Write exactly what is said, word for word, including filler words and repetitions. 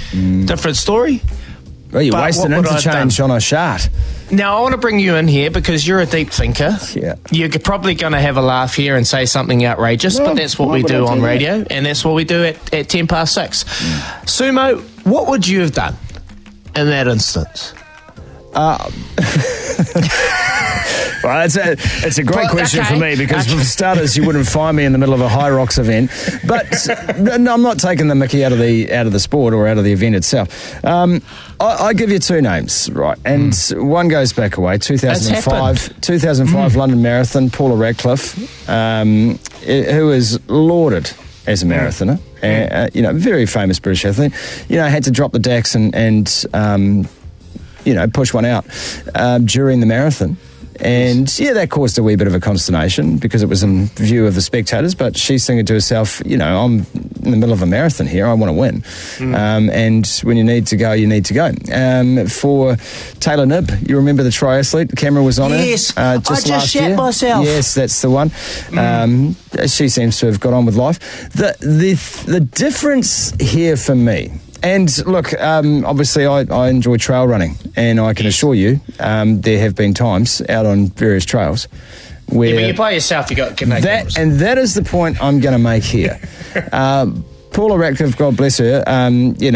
mm. different story. Well, you But waste an what would I have interchange done? on a shot. Now, I want to bring you in here because you're a deep thinker. Yeah. You're probably going to have a laugh here and say something outrageous, No, but that's what why we would I do do on that? radio, and that's what we do at, at ten past six. Mm. Sumo, what would you have done in that instance? Uh, well, it's a, it's a great Well, question okay. for me because Okay. for starters, you wouldn't find me in the middle of a High Rocks event. But no, I'm not taking the mickey out of the out of the sport or out of the event itself. Um, I, I give you two names, right? And mm. one goes back away, two thousand five, two thousand five mm. London Marathon, Paula Radcliffe, um, who is lauded as a marathoner. Mm. Uh, you know, very famous British athlete. You know, had to drop the Dax and... and um, you know, push one out um, during the marathon. And, yeah, that caused a wee bit of a consternation because it was in view of the spectators, but she's thinking to herself, you know, I'm in the middle of a marathon here, I want to win. Mm. Um, and when you need to go, you need to go. Um, for Taylor Knibb, you remember the triathlete? The camera was on yes. her. Uh, just I just last shat year. myself. Yes, that's the one. Mm. Um, she seems to have got on with life. The, the, the difference here for me... And look, um, obviously I, I enjoy trail running, and I can assure you um, there have been times out on various trails where... Yeah, but you're by yourself, you got connected. That, and that is the point I'm going to make here. uh, Paula Radcliffe, God bless her, um, you know,